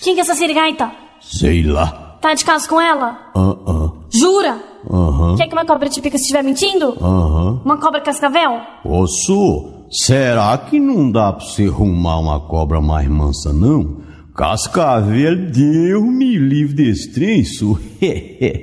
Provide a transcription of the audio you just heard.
Quem que é essa sirigaita? Sei lá. Tá de caso com ela? Jura? Quer que uma cobra te pica se estiver mentindo? Uma cobra cascavel? Ô, Su, será que não dá pra você arrumar uma cobra mais mansa, não? Cascavel, Deus me livre desse trem, Su.